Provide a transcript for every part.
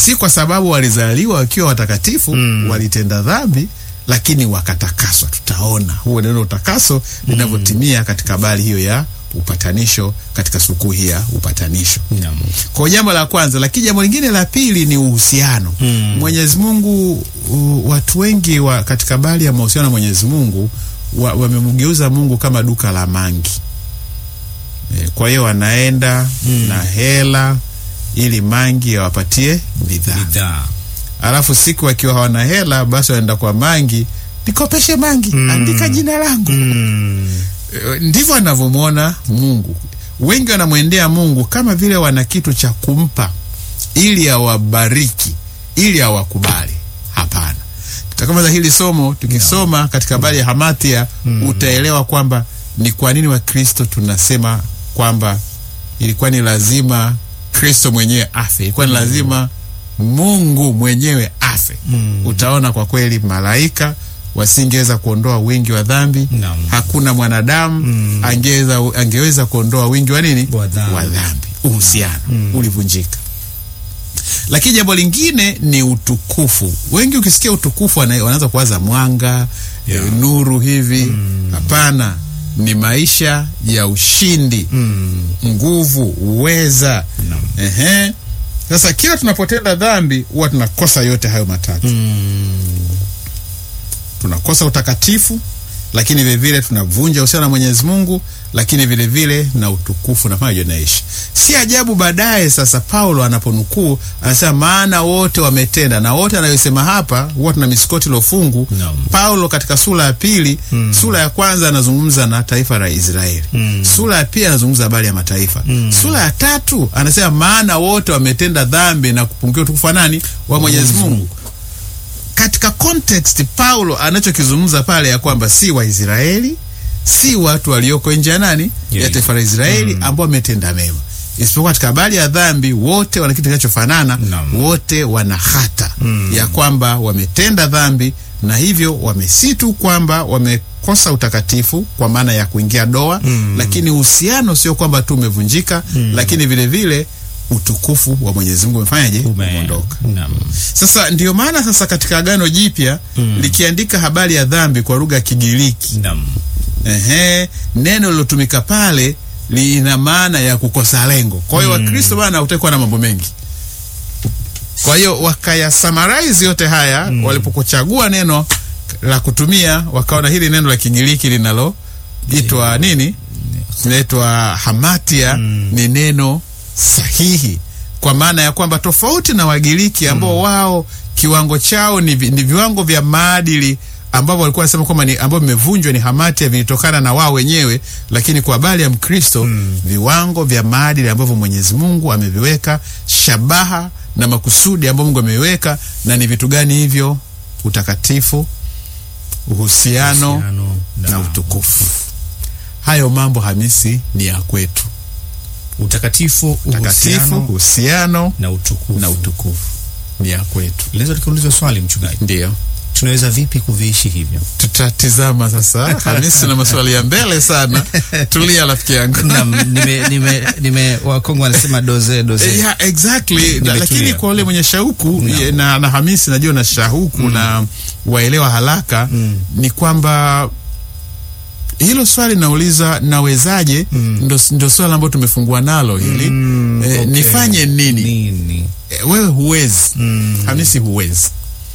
si kwa sababu walizaliwa wakiwa watakatifu, walitenda dhambi lakini wakatakaswa. Tutaona huo neno utakaso linavyotimia katika habari hiyo ya upatanisho, katika siku hii ya upatanisho. Kwa jambo la kwanza. Lakini jambo lingine la pili ni uhusiano. Mwenyezi Mungu, watu wengi katika habari ya mahusiano na Mwenyezi Mungu wamemgeuza Mungu kama duka la mangi. Kwa hiyo wanaenda na hela ili mangi awapatie bidhaa. Alafu siku wakiwa hawana hela, basi wanaenda kwa mangi, nikopeshe mangi, andika jina langu. Ndivyo anavyomwona Mungu. Wengi wanamwendea Mungu kama vile wana kitu cha kumpa ili awabariki, ili awakubali. Hapana. Tutakamaza hili somo tukisoma katika habari ya Hamatia, utaelewa kwamba ni kwa nini Wakristo tunasema kwamba ilikuwa ni lazima Kristo mwenyewe afe. Ilikuwa ni lazima Mungu mwenyewe afe. Utaona kwa kweli malaika wasingeweza kuondoa wingi wa dhambi. Hakuna mwanadamu angeweza kuondoa wingi wa nini? Wa dhambi. Uhusiano ulivunjika. Lakini jambo lingine ni utukufu. Wengi ukisikia utukufu wanaanza kuwaza mwanga, nuru hivi. Hapana, ni maisha ya ushindi, nguvu, uweza. Sasa kila tunapotenda dhambi huwa tunakosa yote hayo matatu. Tunakosa utakatifu, lakini vile vile tunavunja uhusiano na Mwenyezi Mungu, lakini vile vile na utukufu na maji yanaishi. Si ajabu baadaye sasa Paulo anaponukuu anasema maana wote wametenda, na wote anayosema hapa huwa tuna misikoti lofungu. Paulo katika sura ya pili, sura ya kwanza anazungumza na taifa la Israeli. Sura ya pili anazungumza habari ya mataifa. Sura ya tatu anasema maana wote wametenda dhambi na kupungukiwa utukufu wa nani? Wa Mwenyezi Mungu. Katika context Paulo anachokizungumza pale ya kwamba si Waisraeli, si watu walioko nje ya nani? Ya taifa la Israeli ambao wametenda mema. Isipokuwa katika habari ya dhambi wote wana kitu kinachofanana. Wote wana hata ya kwamba wametenda dhambi, na hivyo wamesitu kwamba wamekosa utakatifu kwa maana ya kuingia doa. Lakini uhusiano sio kwamba tu umevunjika, lakini vile vile utukufu wa Mwenyezi Mungu umefanyaje? Umeondoka. Sasa ndio maana sasa katika Agano Jipya likiandika habari ya dhambi kwa lugha ya Kigiriki, neno lilotumika pale lina maana ya kukosa lengo. Kwa hiyo Wakristo bana hutakuwa na mambo mengi. Kwa hiyo wakaya summarize yote haya walipokuchagua neno la kutumia, wakaona hili neno la Kigiriki linaloitwa nini? Linaitwa Hamatia ni neno sahihi, kwa maana ya kwamba tofauti na Wagiriki ambao wao kiwango chao ni viwango vya maadili ambao walikuwa wanasema kwamba ni ambao vimevunjwa, ni Hamatia vilitokana na wao wenyewe. Lakini kwa habari ya Mkristo viwango vya maadili ambavyo Mwenyezi Mungu ameviweka, shabaha na makusudi ambayo Mungu ameiweka, na ni vitu gani hivyo? Utakatifu, uhusiano na utukufu. Hayo mambo Hamisi ni ya kwetu. Utakatifu, uhusiano na utukufu ni ya kwetu. Leo tukiuliza swali mchungaji, ndio tunaweza vipi kuviishi hivyo? Tutatizama sasa. Hamisi na maswali ya mbele sana. Tulia rafiki yangu. nime Wakongo wanasema doze. Yeah, exactly. Lakini kwa wale mwenye shauku na Hamisi najua na shauku na waelewa haraka, ni kwamba hilo swali nauliza nawezaje, ndo swali ambalo tumefungua nalo hili. Nifanye nini? Wewe huwezi. Hamisi huwezi.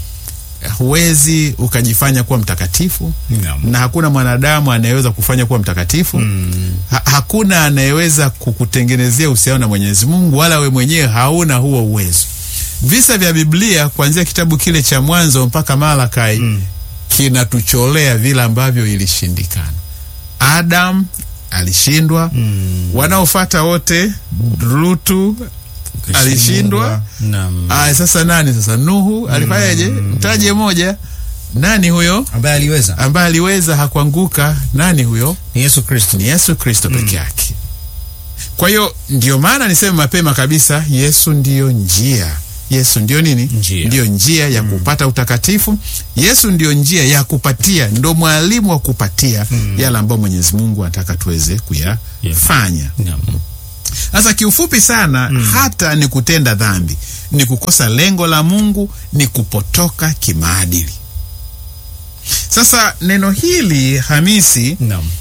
Huwezi ukajifanya kuwa mtakatifu. Na hakuna mwanadamu anayeweza kufanya kuwa mtakatifu. Hakuna anayeweza kukutengenezea uhusiano na Mwenyezi Mungu, wala we mwenyewe hauna huo uwezo. Visa vya Biblia kuanzia kitabu kile cha Mwanzo mpaka Malakai kinatucholea vile ambavyo ilishindikana. Adam alishindwa, wanaofuata wote, Lutu alishindwa. Sasa nani sasa? Nuhu alifanyaje? Mtaje moja. Nani huyo ambaye aliweza hakuanguka? Nani huyo? Ni Yesu Kristo. Ni Yesu Kristo peke yake. Kwa hiyo ndio maana niseme mapema kabisa, Yesu ndio njia. Yesu ndio nini? Ndio njia ya kupata utakatifu. Yesu ndio njia ya kupatia, ndio mwalimu wa kupatia yale ambayo Mwenyezi Mungu anataka tuweze kuyafanya. Sasa kiufupi sana, hata ni kutenda dhambi, ni kukosa lengo la Mungu, ni kupotoka kimaadili. Sasa neno hili Hamisi,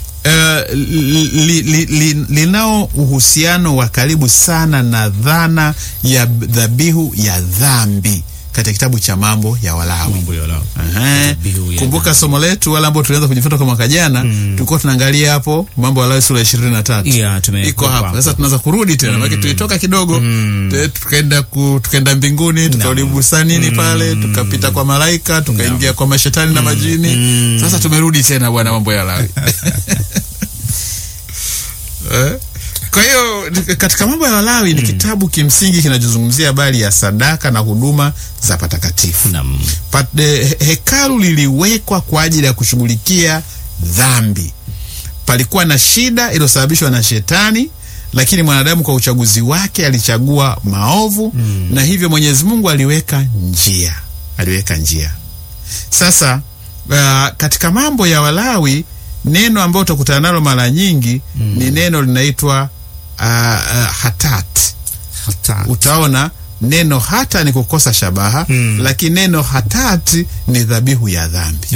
linao uhusiano wa karibu sana na dhana ya dhabihu ya dhambi katika kitabu cha Mambo ya Walawi. Kumbuka somo letu wala ambao tulianza kujifunza kwa mwaka jana, tulikuwa tunaangalia hapo Mambo ya Walawi sura 23. Iko hapo. Sasa tunaanza kurudi tena. Maana tulitoka kidogo, tukaenda mbinguni, tukarudi bustanini pale, tukapita kwa malaika, tukaingia kwa mashetani na majini. Sasa tumerudi tena bwana Mambo ya Walawi. Kwa hiyo katika Mambo ya Walawi ni kitabu kimsingi kinachozungumzia habari ya sadaka na huduma za patakatifu. Hekalu liliwekwa kwa ajili ya kushughulikia dhambi. Palikuwa na shida iliyosababishwa na shetani, lakini mwanadamu kwa uchaguzi wake alichagua maovu, na hivyo Mwenyezi Mungu aliweka njia. Sasa katika Mambo ya Walawi neno ambalo utakutana nalo mara nyingi ni neno linaitwa hatat. Utaona neno hata ni kukosa shabaha, lakini neno hatat ni dhabihu ya dhambi.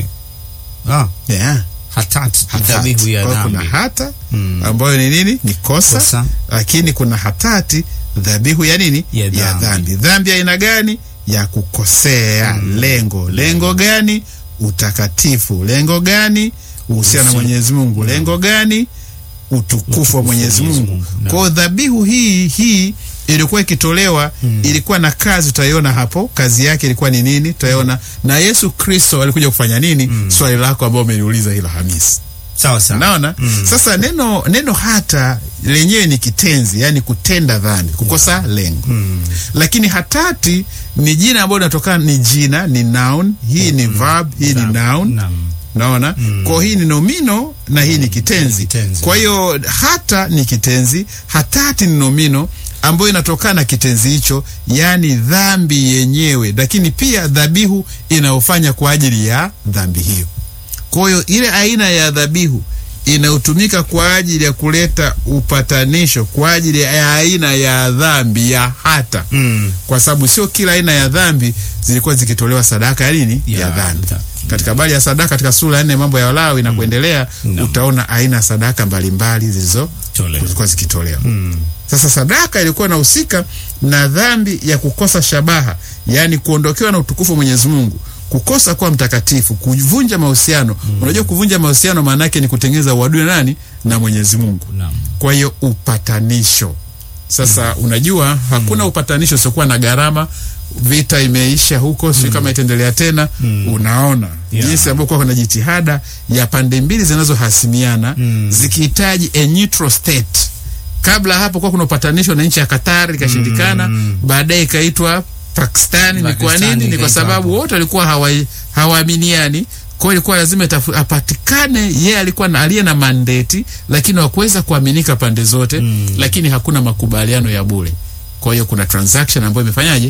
Hatat, dhabihu ya dhambi. Kuna hata ambayo ni nini? Ni kosa. Lakini kuna hatati, dhabihu ya nini? Ya dhambi. Dhambi ya aina gani? Ya kukosea. Lengo gani? Utakatifu. Lengo gani? Uhusiano na Mwenyezi Mungu. Lengo gani? Utukufu wa Mwenyezi Mungu. Kwa dhabihu hii ilikuwa ikitolewa, ilikuwa na kazi, utaiona hapo. Kazi yake ilikuwa ni nini? Tutaiona. Na Yesu Kristo alikuja kufanya nini? Swali lako ambao umeniuliza hilo Hamisi. Sawa. Naona? Sasa neno hata lenyewe ni kitenzi, yani kutenda dhambi, kukosa lengo. Lakini hatati ni jina ambalo linatokana, ni jina, ni noun, hii ni verb, hii ni noun. Naona? Kwa hii ni nomino na hii ni kitenzi. Kwa hiyo hata ni kitenzi, hatati ni nomino ambayo inatokana na kitenzi hicho, yani dhambi yenyewe, lakini pia dhabihu inaofanya kwa ajili ya dhambi hiyo. Kwa hiyo ile aina ya dhabihu inayotumika kwa ajili ya kuleta upatanisho kwa ajili ya aina ya dhambi ya hata. Kwa sababu sio kila aina ya dhambi zilikuwa zikitolewa sadaka ya nini? Ya dhambi. Katika habari ya sadaka katika sura ya 4 Mambo ya Walawi na kuendelea, utaona aina ya sadaka mbalimbali zilikuwa zikitolewa. Sasa sadaka ilikuwa inahusika na dhambi ya kukosa shabaha, yani kuondokewa na utukufu wa Mwenyezi Mungu, kukosa kuwa mtakatifu, kuvunja mahusiano. Unajua kuvunja mahusiano maana yake ni kutengeneza uadui nani? Na Mwenyezi Mungu. Kwa hiyo upatanisho. Sasa unajua hakuna upatanisho usiokuwa na gharama. Vita imeisha huko, sio kama itaendelea tena. Unaona jinsi ambavyo kuna jitihada ya pande mbili zinazohasimiana zikihitaji a neutral state. Kabla hapo kwa kuna upatanisho na nchi ya Qatar ikashindikana, baadaye ikaitwa Pakistani. Ni kwa nini? Ni kwa sababu wote walikuwa hawaaminiani. Kwa hiyo ilikuwa lazima apatikane yeye alikuwa aliye na mandate, lakini hakuweza kuaminika pande zote. Lakini hakuna makubaliano ya bure. Kwa hiyo kuna transaction ambayo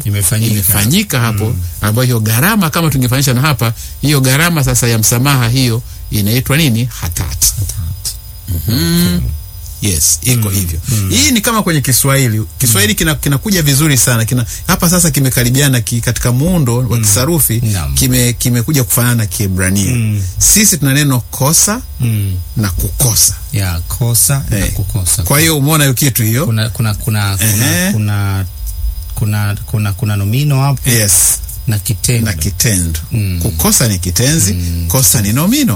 imefanyika hapo, ambayo hiyo gharama kama tungefanyisha na hapa, hiyo gharama sasa ya msamaha hiyo inaitwa nini? Hatat. Yes, iko hivyo. Hii ni kama kwenye Kiswahili. Kiswahili kinakuja vizuri sana. Hapa sasa kimekaribiana katika muundo wa kisarufi, kimekuja kufanana na Kiebrania. Sisi tuna neno kosa na kukosa. Kosa na kukosa. Kwa hiyo umeona hiyo kitu hiyo. Kuna nomino hapo. Yes. Na kitendo. Kukosa ni kitenzi, kosa ni nomino.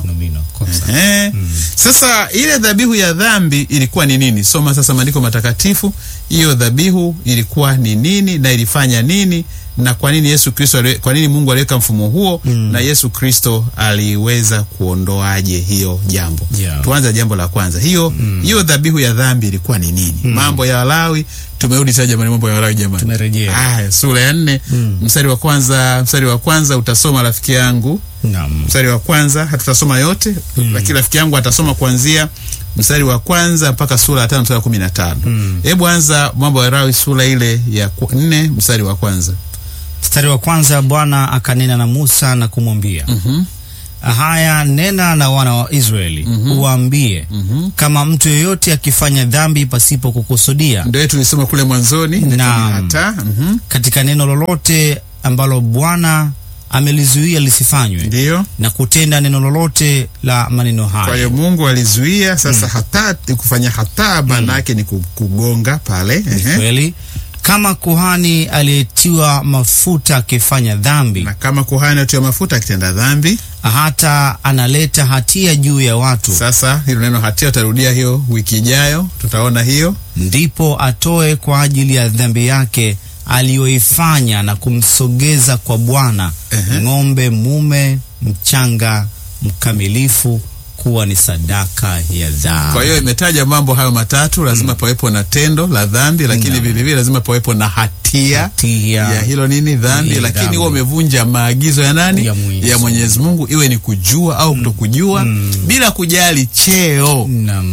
Sasa ile dhabihu ya dhambi ilikuwa ni nini? Soma sasa maandiko matakatifu. Hiyo dhabihu ilikuwa ni nini na ilifanya nini, na kwa nini Mungu aliweka mfumo huo, na Yesu Kristo aliweza kuondoaje hiyo jambo? Tuanze jambo la kwanza. Hiyo dhabihu ya dhambi ilikuwa ni nini? Mambo ya Walawi. Tumerudi tena jamani, Mambo ya Walawi jamani. Tumerejea. Sura ya 4, mstari wa kwanza utasoma rafiki yangu. Mstari wa kwanza hatutasoma yote, lakini rafiki yangu atasoma kuanzia mstari wa kwanza mpaka sura ya 5 mstari wa 15. Hebu anza Mambo ya Walawi sura ile ya 4 mstari wa kwanza. Mstari wa kwanza, Bwana akanena na Musa na kumwambia, haya nena na wana wa Israeli, uwaambie, kama mtu yeyote akifanya dhambi pasipo kukusudia. Ndio tulisema kule mwanzoni, hata katika neno lolote ambalo Bwana amelizuia lisifanywe, ndio, na kutenda neno lolote la maneno haya. Kwa hiyo Mungu alizuia. Sasa hata kufanya hata maana yake ni kugonga pale. Kweli. Kama kuhani aliyetiwa mafuta akifanya dhambi, na kama kuhani aliyetiwa mafuta akitenda dhambi, hata analeta hatia juu ya watu. Sasa hilo neno hatia utarudia hiyo wiki ijayo, tutaona hiyo. Ndipo atoe kwa ajili ya dhambi yake aliyoifanya na kumsogeza kwa Bwana ng'ombe mume mchanga mkamilifu kuwa ni sadaka ya dhambi. Kwa hiyo imetaja mambo hayo matatu, lazima pawepo na tendo la dhambi, lakini vile vile lazima pawepo na hatia ya hilo nini dhambi, lakini wao wamevunja maagizo ya nani? Ya Mwenyezi Mungu, iwe ni kujua au kutokujua, bila kujali cheo.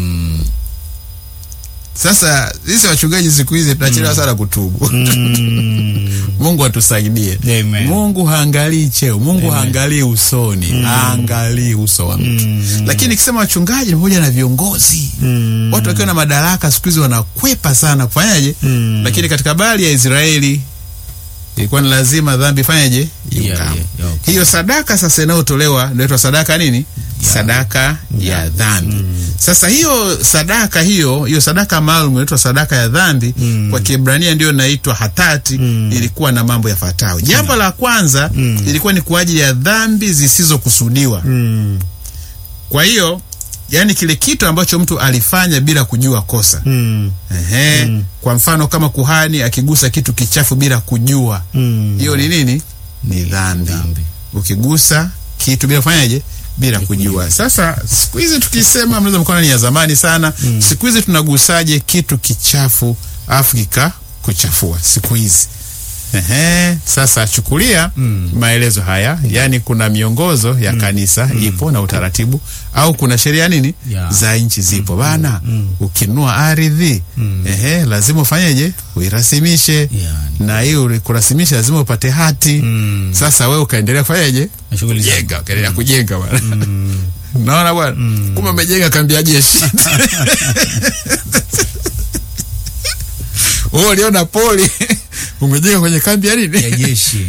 Sasa sisi wachungaji siku hizi tunachelewa sana kutubu. Mungu atusaidie. Amen. Mungu haangalii cheo, Mungu haangalii usoni, haangalii uso wa mtu. Lakini kisema wachungaji pamoja na viongozi, watu wakiwa na madaraka siku hizi wanakwepa sana kufanyaje? Lakini katika habari ya Israeli ilikuwa ni lazima dhambi fanyaje? Hiyo sadaka sasa inayotolewa inaitwa sadaka nini? Sadaka ya dhambi. Sasa hiyo sadaka hiyo sadaka maalum inaitwa sadaka ya dhambi, kwa Kiebrania ndio inaitwa hatati. Ilikuwa na mambo yafuatayo. Jambo la kwanza, ilikuwa ni kwa ajili ya dhambi zisizokusudiwa. Kwa hiyo yani kile kitu ambacho mtu alifanya bila kujua kosa. Kwa mfano kama kuhani akigusa kitu kichafu bila kujua, hiyo ni nini? Ni dhambi. Ukigusa kitu bila kufanyaje? Bila kujua. Sasa siku hizi tukisema, mnaweza mkaona ni ya zamani sana. Siku hizi tunagusaje kitu kichafu afu kuchafua siku hizi? Sasa chukulia maelezo haya, yani kuna miongozo ya kanisa ipo na utaratibu, au kuna sheria nini za nchi zipo bana. Ukinunua ardhi lazima ufanyeje? Uirasimishe, na hiyo kurasimisha lazima upate hati. Sasa wewe ukaendelea kufanyaje? Jenga, ukaendelea kujenga bwana. Naona bwana, kumbe umejenga kambi ya jeshi. Uliona poli umejenga kwenye kambi ya nini? Ya jeshi.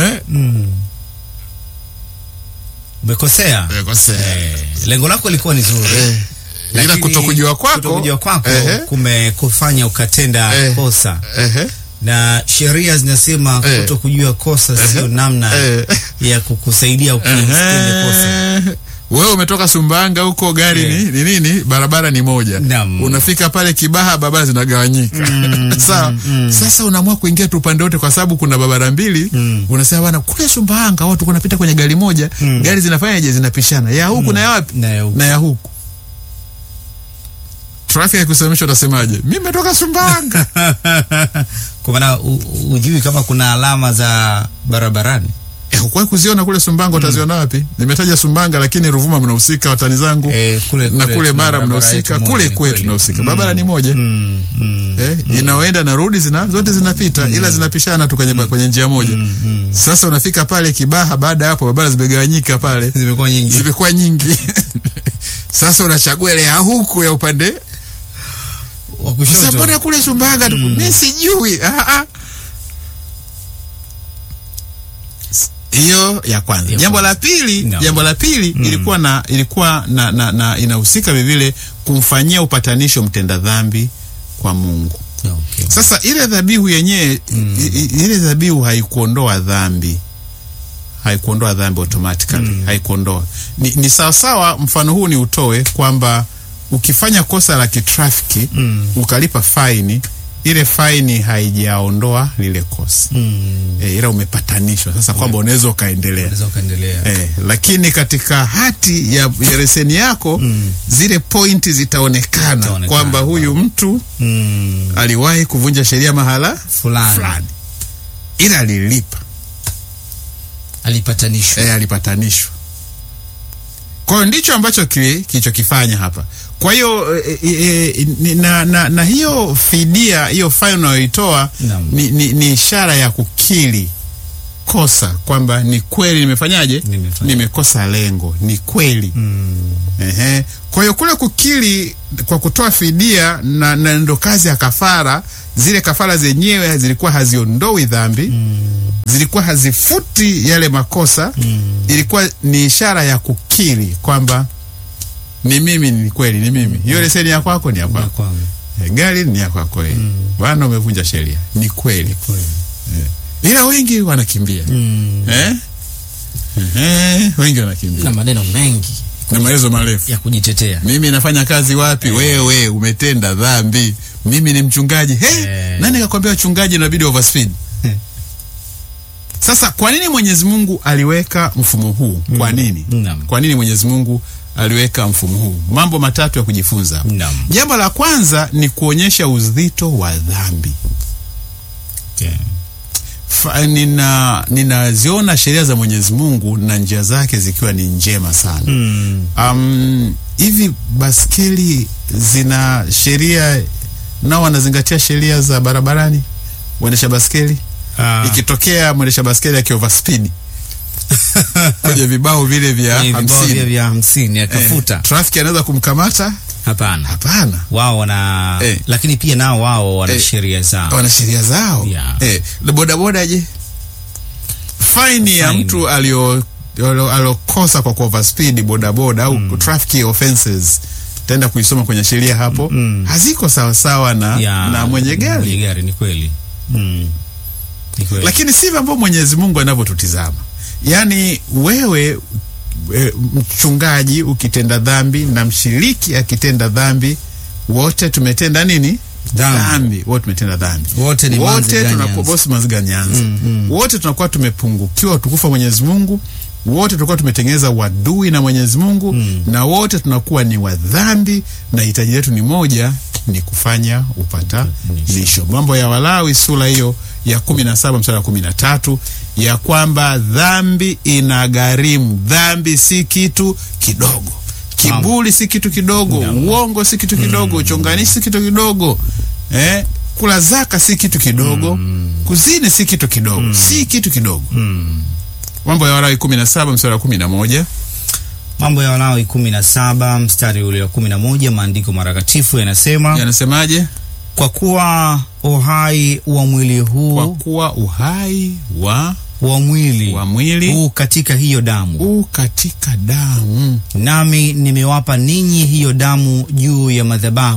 Umekosea. Lengo lako lilikuwa ni zuri. Ila kutokujua kwako kumekufanya ukatenda kosa. Na sheria zinasema kutokujua kosa sio namna ya kukusaidia ukitende kosa. Wewe umetoka Sumbawanga huko, gari ni nini? Barabara ni moja. Unafika pale Kibaha, barabara zinagawanyika. Sasa unaamua kuingia tu upande wote kwa sababu kuna barabara mbili. Unasema bwana, kule Sumbawanga watu wanapita kwenye gari moja, gari zinafanyaje? Zinapishana. Ya huku na ya wapi? Na ya huku. Traffic ikusemesha utasemaje? Mimi nimetoka Sumbawanga. Kwa maana ujui kama kuna alama za barabarani. Kwa kuziona kule Sumbawanga utaziona wapi? Nimetaja Sumbawanga lakini Ruvuma mnahusika watani zangu. Na kule Mara mnahusika, kule kwetu tunahusika. Barabara ni moja. Inaoenda na rudi zote zinapita, ila zinapishana tu kwenye njia moja. Sasa unafika pale Kibaha, baada hapo barabara zimegawanyika pale. Zimekuwa nyingi. Sasa unachagua ile ya huku ya upande wa kushoto. Sasa bora kule Sumbawanga mimi sijui. Hiyo ya kwanza. Jambo la pili ilikuwa na inahusika vile kumfanyia upatanisho mtenda dhambi kwa Mungu. Sasa ile dhabihu yenyewe ile dhabihu haikuondoa dhambi. Haikuondoa dhambi automatically. Haikuondoa. Ni sawa sawa, mfano huu ni utoe kwamba ukifanya kosa la kitrafiki ukalipa faini, ile faini haijaondoa lile kosa. Ila umepatanishwa sasa kwamba unaweza ukaendelea. Lakini katika hati ya leseni yako zile pointi zitaonekana kwamba huyu mtu aliwahi kuvunja sheria mahala fulani. Ila alilipa. Alipatanishwa. Kwa hiyo ndicho ambacho kilichokifanya hapa. Kwa hiyo na hiyo fidia, hiyo faini unayoitoa ni ishara ya kukiri kosa, kwamba ni kweli nimefanyaje, nimekosa lengo, ni kweli. Kwa hiyo kule kukiri kwa kutoa fidia na ndo kazi ya kafara. Zile kafara zenyewe zilikuwa haziondoi dhambi, zilikuwa hazifuti yale makosa. Ilikuwa ni ishara ya kukiri kwamba ni mimi, ni kweli, ni mimi. Hiyo leseni ya kwako ni ya kwako, gari ni ya kwako, bwana umevunja sheria, ni kweli. Ila wengi wanakimbia, wengi wanakimbia na maneno mengi na maelezo marefu ya kujitetea. Mimi nafanya kazi wapi? Wewe umetenda dhambi. Mimi ni mchungaji. Nani akakwambia uchungaji inabidi overspeed? Sasa kwa nini Mwenyezi Mungu aliweka mfumo huu? Kwa nini? Kwa nini Mwenyezi Mungu aliweka mfumo huu? Mambo matatu ya kujifunza. Jambo la kwanza ni kuonyesha uzito wa dhambi. Ninaziona sheria za Mwenyezi Mungu na njia zake zikiwa ni njema sana. Hivi baskeli zina sheria, nao wanazingatia sheria za barabarani waendesha baskeli? Ikitokea mwendesha baskeli aki overspeed kwenye vibao vile vya 50 akafuta, traffic anaweza kumkamata? Hapana. Wao wana lakini pia nao wao wana sheria zao. Wana sheria zao. Bodaboda je? Fine ya mtu aliokosa kwa overspeed bodaboda au traffic offenses, tenda kuisoma kwenye sheria hapo, haziko sawa na mwenye gari. Ni kweli. Lakini sivyo ambao Mwenyezi Mungu anavyotutizama. Yaani wewe mchungaji ukitenda dhambi na mshiriki akitenda dhambi, wote tumetenda nini? Dhambi. Wote tumetenda dhambi. Wote tunakuwa bosi Maziga Nyanza. Wote tunakuwa tumepungukiwa utukufu wa Mwenyezi Mungu. Wote tunakuwa tumetengeneza wadui na Mwenyezi Mungu, na wote tunakuwa ni wa dhambi, na hitaji letu ni moja, ni kufanya upatanisho. Mambo ya Walawi sura hiyo ya 17 mstari wa 13, ya kwamba dhambi inagharimu. Dhambi si kitu kidogo. Kiburi si kitu kidogo. Uongo si kitu kidogo. Uchonganishi si kitu kidogo. Kula zaka si kitu kidogo. Kuzini si kitu kidogo. Si kitu kidogo. Mambo ya Walawi 17 mstari wa 11. Mambo ya Walawi 17 mstari ule wa 11, maandiko matakatifu yanasemaje? Kwa kuwa uhai wa mwili huu, kwa kuwa uhai wa mwili huu katika hiyo damu, nami nimewapa ninyi hiyo damu juu ya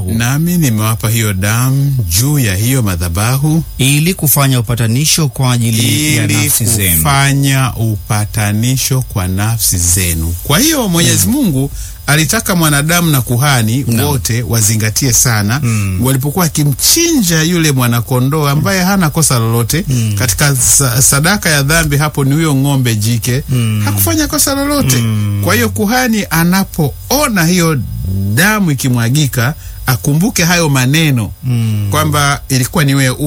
madhabahu, ili kufanya upatanisho kwa ajili ya nafsi zenu. Kwa hiyo Mwenyezi Mungu alitaka mwanadamu na kuhani wote wazingatie sana walipokuwa akimchinja yule mwanakondoo ambaye hana kosa lolote katika sadaka ya dhambi. Hapo ni huyo ng'ombe jike, hakufanya kosa lolote. Kwa hiyo kuhani anapoona hiyo damu ikimwagika, akumbuke hayo maneno kwamba ilikuwa ni wewe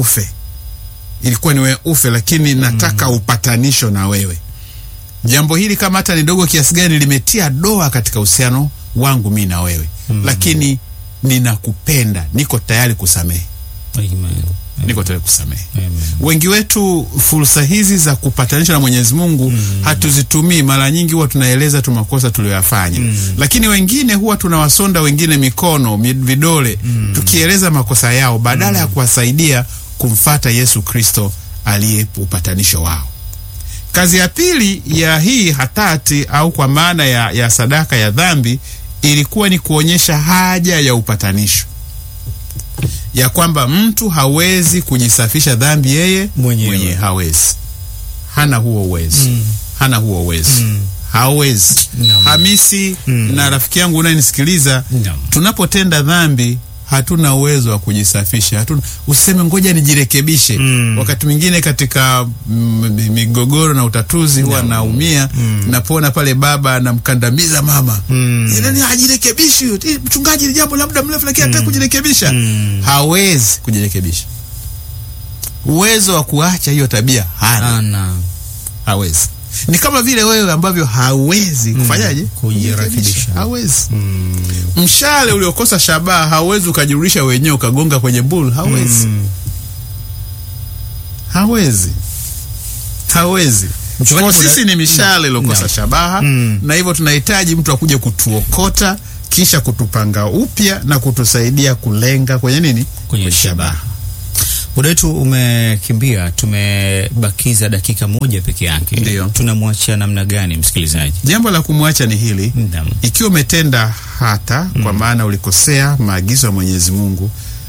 ufe, lakini nataka upatanisho na wewe. Jambo hili kama hata ni dogo kiasi gani limetia doa katika uhusiano wangu mimi na wewe, lakini ninakupenda, niko tayari kusamehe. Niko tayari kusamehe. Wengi wetu fursa hizi za kupatanisha na Mwenyezi Mungu hatuzitumii. Mara nyingi huwa tunaeleza tu makosa tuliyoyafanya, lakini wengine huwa tunawasonda wengine mikono, vidole, tukieleza makosa yao badala ya kuwasaidia kumfata Yesu Kristo aliye upatanisho wao. Kazi ya pili ya hii hatati au kwa maana ya sadaka ya dhambi ilikuwa ni kuonyesha haja ya upatanisho, ya kwamba mtu hawezi kujisafisha dhambi yeye mwenyewe. Hana huo uwezo. Hawezi. Hamisi na rafiki yangu unayenisikiliza, tunapotenda dhambi hatuna uwezo wa kujisafisha. Useme ngoja nijirekebishe. Wakati mwingine katika migogoro na utatuzi huwa naumia napona pale baba anamkandamiza mama. Nani hajirekebishi? Mchungaji ni jambo la muda mrefu lakini hataki kujirekebisha. Hawezi kujirekebisha. Uwezo wa kuacha hiyo tabia hana. Hawezi. Ni kama vile wewe ambavyo hawezi kufanyaje? Kujirekebisha. Hawezi. Mshale uliokosa shabaha hawezi ukajirudisha wenyewe ukagonga kwenye bull. Hawezi. Kwa sisi ni mishale iliyokosa shabaha, na hivyo tunahitaji mtu akuje kutuokota kisha kutupanga upya na kutusaidia kulenga kwenye nini? Kwenye shabaha. Muda wetu umekimbia, tumebakiza dakika moja peke yake. Ndio. Tunamwachia namna gani msikilizaji? Jambo la kumwacha ni hili. Ikiwa umetenda hata kwa maana ulikosea maagizo ya Mwenyezi Mungu,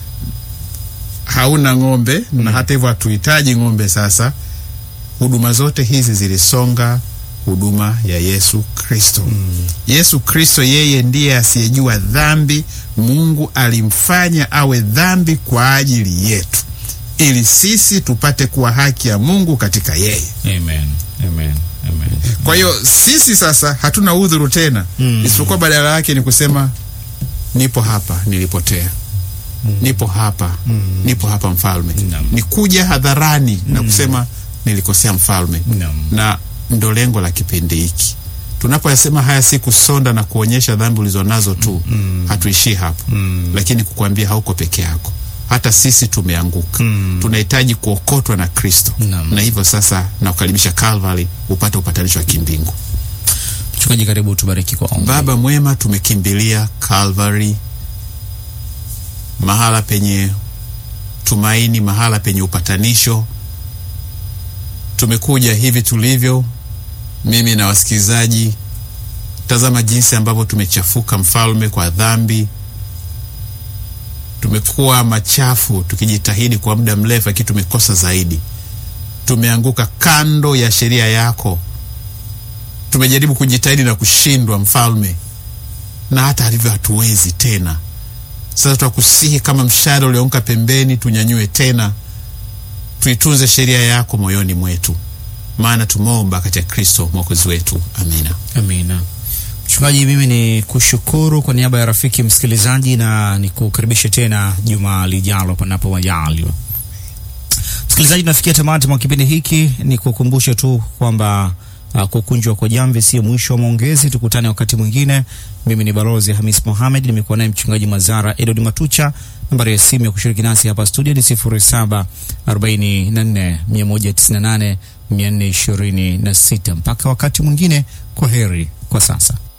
hauna ng'ombe, na hata hivyo hatuhitaji ng'ombe sasa, huduma zote hizi zilisonga huduma ya Yesu Kristo. Yesu Kristo yeye ndiye asiyejua dhambi. Mungu alimfanya awe dhambi kwa ajili yetu, ili sisi tupate kuwa haki ya Mungu katika yeye. Amen. Amen. Amen. Kwa hiyo sisi sasa hatuna udhuru tena, isipokuwa badala yake ni kusema nipo hapa nilipotea. Nipo hapa. Nipo hapa Mfalme. Ni kuja hadharani na kusema nilikosea Mfalme. Na ndo lengo la kipindi hiki. Tunapoyasema haya si kusonda na kuonyesha dhambi ulizonazo tu. Hatuishii hapo. Lakini kukuambia hauko peke yako. Hata sisi tumeanguka. Tunahitaji kuokotwa na Kristo. Na hivyo sasa nakukaribisha Calvary upate upatanisho wa kimbingu. Mchungaji, karibu tubariki kwa ombi. Baba mwema, tumekimbilia Calvary, mahala penye tumaini, mahala penye upatanisho. Tumekuja hivi tulivyo, mimi na wasikilizaji. Tazama jinsi ambavyo tumechafuka Mfalme kwa dhambi. Tumekuwa machafu tukijitahidi kwa muda mrefu, lakini tumekosa zaidi. Tumeanguka kando ya sheria yako. Tumejaribu kujitahidi na kushindwa Mfalme, na hata hivyo hatuwezi tena. Sasa tunakusihi kama mshale ulioanguka pembeni, tunyanyue tena, tuitunze sheria yako moyoni mwetu, maana tumeomba katika Kristo Mwokozi wetu. Amina. Amina. Mchungaji, mimi ni kushukuru kwa niaba ya rafiki msikilizaji, na nikukaribishe tena juma lijalo panapo majaliwa. Msikilizaji, tunafikia tamati mwa kipindi hiki. Ni kukumbusha tu kwamba kukunjwa kwa jamvi sio mwisho wa maongezi. Tukutane wakati mwingine. Mimi ni Balozi Hamis Mohamed, nimekuwa naye Mchungaji Mazara Edward Matucha. Nambari ya simu ya kushiriki nasi hapa studio ni 0744198426. Mpaka wakati mwingine, kwa heri kwa sasa.